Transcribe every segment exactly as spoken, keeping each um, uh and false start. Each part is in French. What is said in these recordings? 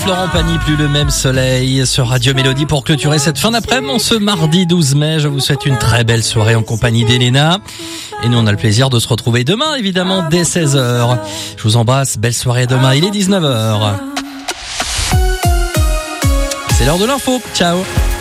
Florent Pagny, plus le même soleil sur Radio Mélodie pour clôturer cette fin d'après-midi. Ce mardi douze mai, je vous souhaite une très belle soirée en compagnie d'Elena. Et nous, on a le plaisir de se retrouver demain, évidemment, dès seize heures. Je vous embrasse, belle soirée demain, il est dix-neuf heures. C'est l'heure de l'info, ciao.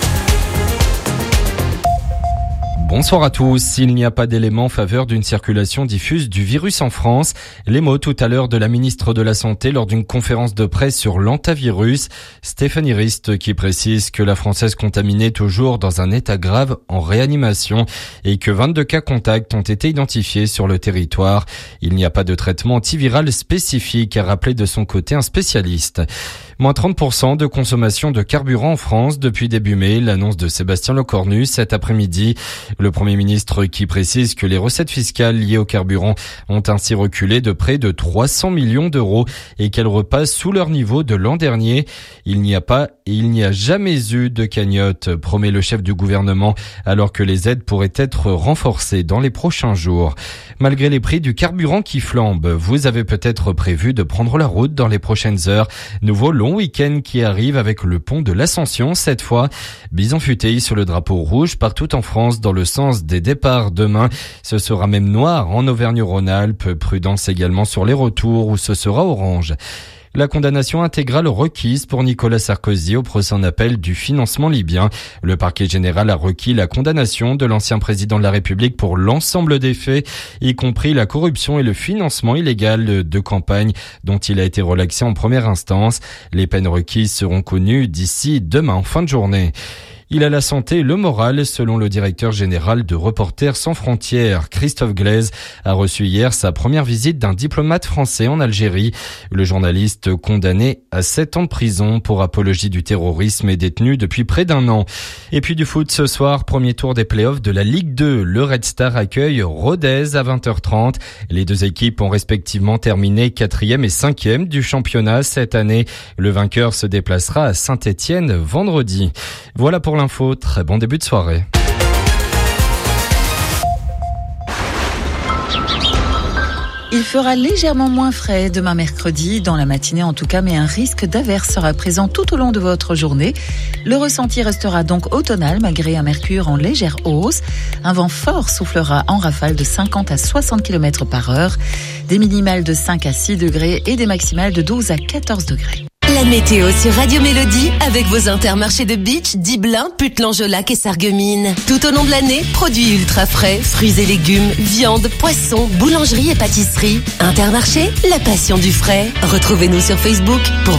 Bonsoir à tous. Il n'y a pas d'éléments en faveur d'une circulation diffuse du virus en France. Les mots tout à l'heure de la ministre de la Santé lors d'une conférence de presse sur l'antavirus. Stéphanie Rist qui précise que la Française contaminée est toujours dans un état grave en réanimation et que vingt-deux cas contacts ont été identifiés sur le territoire. Il n'y a pas de traitement antiviral spécifique, a rappelé de son côté un spécialiste. Moins trente pour cent de consommation de carburant en France depuis début mai, l'annonce de Sébastien Lecornu cet après-midi. Le Premier ministre qui précise que les recettes fiscales liées au carburant ont ainsi reculé de près de trois cents millions d'euros et qu'elles repassent sous leur niveau de l'an dernier. Il n'y a pas et il n'y a jamais eu de cagnotte, promet le chef du gouvernement, alors que les aides pourraient être renforcées dans les prochains jours. Malgré les prix du carburant qui flambent, vous avez peut-être prévu de prendre la route dans les prochaines heures. Nouveau long week-end qui arrive avec le pont de l'Ascension cette fois. Bison futé sur le drapeau rouge partout en France dans le sens des départs demain. Ce sera même noir en Auvergne-Rhône-Alpes. Prudence également sur les retours où ce sera orange. La condamnation intégrale requise pour Nicolas Sarkozy au procès en appel du financement libyen. Le parquet général a requis la condamnation de l'ancien président de la République pour l'ensemble des faits, y compris la corruption et le financement illégal de campagne dont il a été relaxé en première instance. Les peines requises seront connues d'ici demain en fin de journée. Il a la santé et le moral, selon le directeur général de Reporters sans frontières, Christophe Glaise, a reçu hier sa première visite d'un diplomate français en Algérie. Le journaliste condamné à sept ans de prison pour apologie du terrorisme est détenu depuis près d'un an. Et puis du foot ce soir, premier tour des playoffs de la Ligue deux. Le Red Star accueille Rodez à vingt heures trente. Les deux équipes ont respectivement terminé quatrième et cinquième du championnat cette année. Le vainqueur se déplacera à Saint-Étienne vendredi. Voilà pour l'info, très bon début de soirée. Il fera légèrement moins frais demain mercredi, dans la matinée en tout cas, mais un risque d'averse sera présent tout au long de votre journée. Le ressenti restera donc automnal malgré un mercure en légère hausse. Un vent fort soufflera en rafale de cinquante à soixante kilomètres par heure. Des minimales de cinq à six degrés et des maximales de douze à quatorze degrés. La météo sur Radio Mélodie avec vos intermarchés de Beach, Diblin, Putlan-Jolac et Sarreguemines. Tout au long de l'année, produits ultra frais, fruits et légumes, viande, poissons, boulangerie et pâtisserie. Intermarché, la passion du frais. Retrouvez-nous sur Facebook pour